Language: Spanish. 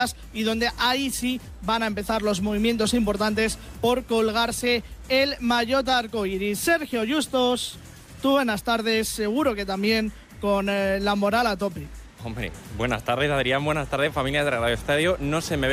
y donde ahí sí van a empezar los movimientos importantes por colgarse el maillot arcoíris. Sergio Justos, tú buenas tardes, seguro que también con la moral a tope. Hombre, buenas tardes Adrián, buenas tardes familia de Radio Estadio. No se me ve